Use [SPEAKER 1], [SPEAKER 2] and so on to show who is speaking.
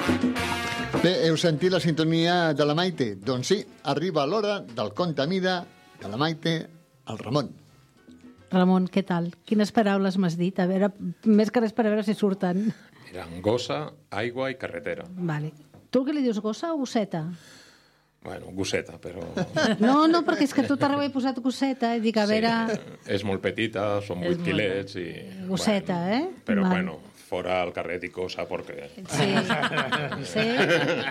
[SPEAKER 1] Bé, heu sentit la sintonia de la Maite? Doncs sí, arriba l'hora del conte a mida de la Maite al Ramon.
[SPEAKER 2] Ramon, què tal? Quines paraules m'has dit? A veure, més que res per a veure si surten.
[SPEAKER 3] Eren gossa, aigua i carretera.
[SPEAKER 2] Vale. Tu què li dius, gossa o gosseta?
[SPEAKER 3] Bueno, gosseta, però...
[SPEAKER 2] No, perquè és que tot arreu he posat gosseta i dic, a veure...
[SPEAKER 3] És molt petita, són 8 quilets i...
[SPEAKER 2] Gosseta,
[SPEAKER 3] bueno,
[SPEAKER 2] eh?
[SPEAKER 3] Però
[SPEAKER 2] Vale.
[SPEAKER 3] bueno, fora al carrer dic gossa perquè...
[SPEAKER 2] Sí. Sí.